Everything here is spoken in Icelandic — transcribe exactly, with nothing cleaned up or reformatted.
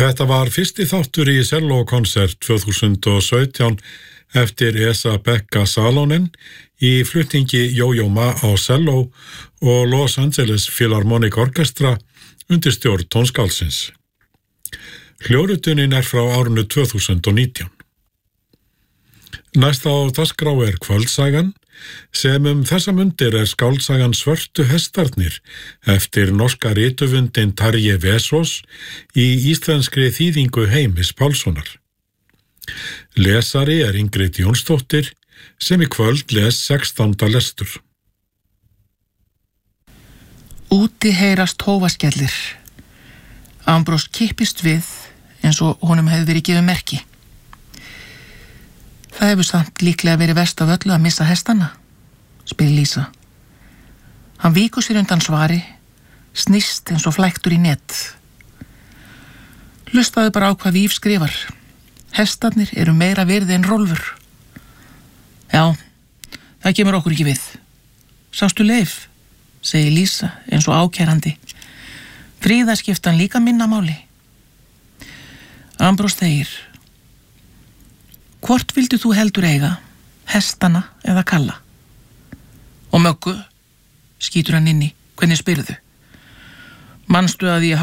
Þetta var fyrsti þáttur í sellókonsert tvö þúsund og sautján eftir Esa-Pekka Salonen í flutningi Yo-Yo Ma á selló og Los Angeles Philharmonic Orchestra undir stjórn tónskáldsins. Hljóðritunin er frá árinu tvö þúsund og nítján. Næsta á dagskrá er kvöldsagan, sem um þessa mundir er skáldsagan Svörtu hestarnir eftir norska rithöfundinn Tarje Vesaas í íslenskri þýðingu Heimis Pálssonar. Lesari er Ingrid Jónsdóttir, sem í kvöld les sextánda lestur. Úti heyrast hófaskellir. Ambrós kippist við eins og honum hefði verið gefið merki. Það hefur samt líklega verið verst af öllu að missa hestana, spyr Lísa. Hann víkur sér undan svari, snýst eins og flæktur í net. Hlustaðu bara á hvað Víf skrifar. Hestarnir eru meira virði en Rolfur. Já, það kemur okkur ekki við. Sástu Leif, segir Lísa eins og ákærandi. Fríða skiptan líka minna máli. Ambrós þegir. Hvort vildu þú heldur eiga, hestana eða Kalla? Og Möggu, skýtur hann inni, hvernig spyrðu? Manstu að ég